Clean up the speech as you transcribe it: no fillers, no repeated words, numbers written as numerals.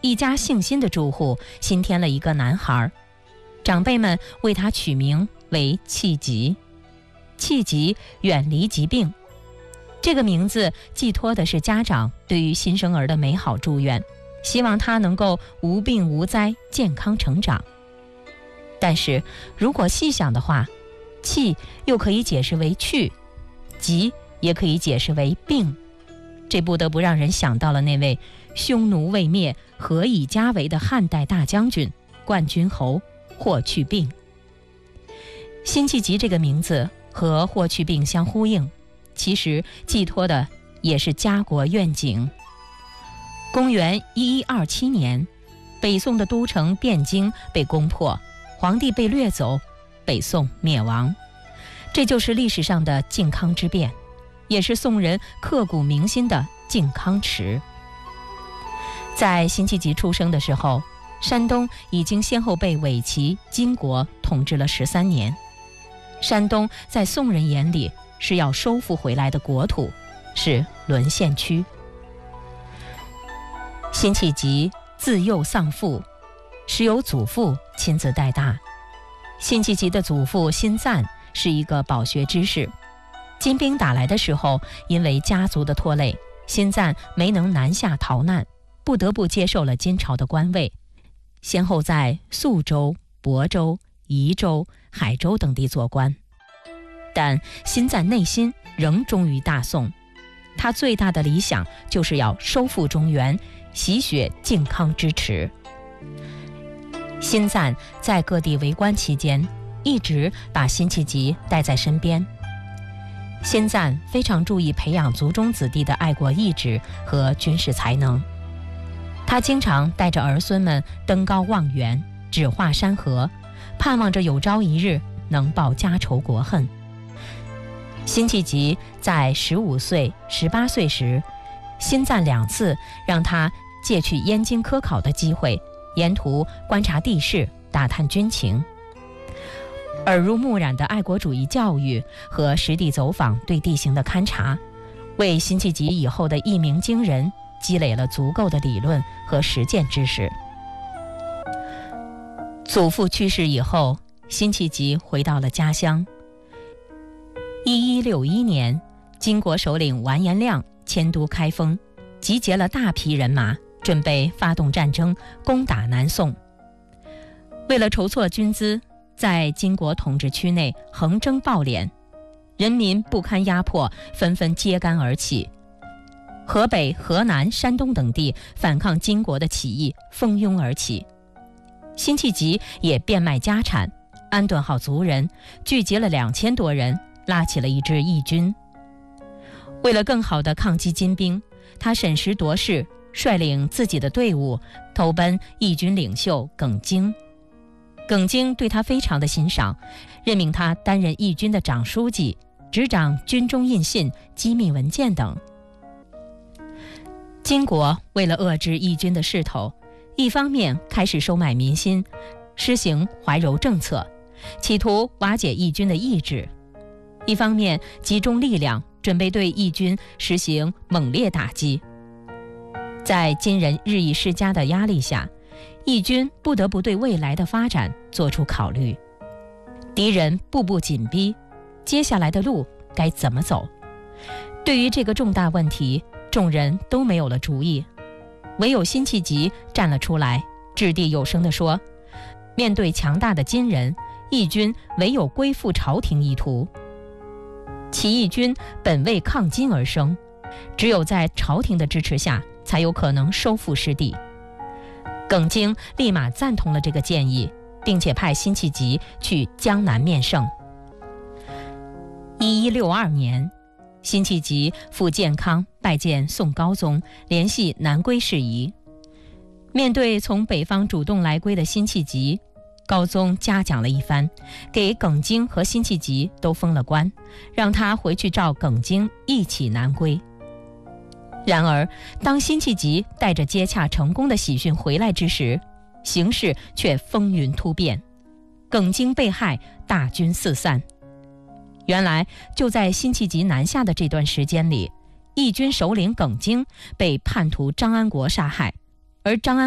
一家姓辛的住户新添了一个男孩，长辈们为他取名为弃疾。弃疾远离疾病，这个名字寄托的是家长对于新生儿的美好祝愿，希望他能够无病无灾，健康成长。但是如果细想的话，弃又可以解释为去，疾也可以解释为病，这不得不让人想到了那位匈奴未灭，何以家为的汉代大将军冠军侯霍去病。辛弃疾这个名字和霍去病相呼应，其实寄托的也是家国愿景。公元1127年，北宋的都城汴京被攻破，皇帝被掠走，北宋灭亡。这就是历史上的靖康之变，也是宋人刻骨铭心的靖康耻。在辛弃疾出生的时候，山东已经先后被伪齐、金国统治了13年。山东在宋人眼里是要收复回来的国土，是沦陷区。辛弃疾自幼丧父，是由祖父亲自带大。辛弃疾的祖父辛赞是一个饱学之士，金兵打来的时候，因为家族的拖累，辛赞没能南下逃难，不得不接受了金朝的官位，先后在宿州、亳州、宜州、海州等地做官。但辛赞内心仍忠于大宋，他最大的理想就是要收复中原，洗雪靖康之耻。辛赞在各地为官期间，一直把辛弃疾带在身边。辛赞非常注意培养族中子弟的爱国意志和军事才能，他经常带着儿孙们登高望远，指画山河，盼望着有朝一日能报家仇国恨。辛弃疾在15岁、18岁时，辛赞2次让他借去燕京科考的机会，沿途观察地势，打探军情。耳濡目染的爱国主义教育和实地走访对地形的勘察，为辛弃疾以后的一鸣惊人积累了足够的理论和实践知识。祖父去世以后，辛弃疾回到了家乡。1161年，金国首领完颜亮迁都开封，集结了大批人马，准备发动战争攻打南宋。为了筹措军资，在金国统治区内横征暴敛，人民不堪压迫，纷纷揭竿而起。河北、河南、山东等地反抗金国的起义蜂拥而起。辛弃疾也变卖家产，安顿好族人，聚集了2000多人，拉起了一支义军。为了更好地抗击金兵，他审时度势，率领自己的队伍投奔义军领袖耿京。耿京对他非常的欣赏，任命他担任义军的长书记，执掌军中印信、机密文件等。金国为了遏制义军的势头，一方面开始收买民心，施行怀柔政策，企图瓦解义军的意志；一方面集中力量，准备对义军实行猛烈打击。在金人日益施加的压力下，义军不得不对未来的发展做出考虑。敌人步步紧逼，接下来的路该怎么走？对于这个重大问题，众人都没有了主意，唯有辛弃疾站了出来，掷地有声地说：面对强大的金人，义军唯有归附朝廷一途。起义军本为抗金而生，只有在朝廷的支持下，才有可能收复失地。耿京立马赞同了这个建议，并且派辛弃疾去江南面圣。1162年，辛弃疾赴建康拜见宋高宗，联系南归事宜。面对从北方主动来归的辛弃疾，高宗嘉奖了一番，给耿京和辛弃疾都封了官，让他回去召耿京一起南归。然而当辛弃疾带着接洽成功的喜讯回来之时，形势却风云突变，耿京被害，大军四散。原来就在辛弃疾南下的这段时间里，义军首领耿京被叛徒张安国杀害，而张安